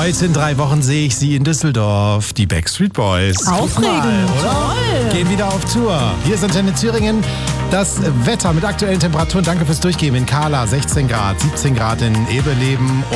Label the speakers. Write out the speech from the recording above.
Speaker 1: Heute in 3 Wochen sehe ich sie in Düsseldorf, die Backstreet Boys.
Speaker 2: Aufregend,
Speaker 1: Mal, oder?
Speaker 2: toll.
Speaker 1: Gehen wieder auf Tour. Hier ist Antenne Thüringen. Das Wetter mit aktuellen Temperaturen. Danke fürs Durchgehen. In Kahla 16 Grad, 17 Grad in Eberleben.